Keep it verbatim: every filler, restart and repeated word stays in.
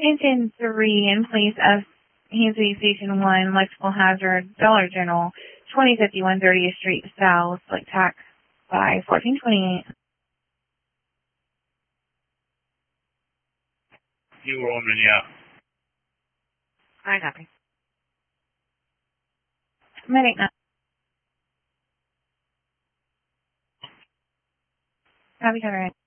Engine three in place of Hansby Station one, electrical hazard, Dollar General, twenty fifty-one thirtieth Street South, like tax by fourteen twenty-eight. You were on the out. I copy. Medic nine. Copy, cover it.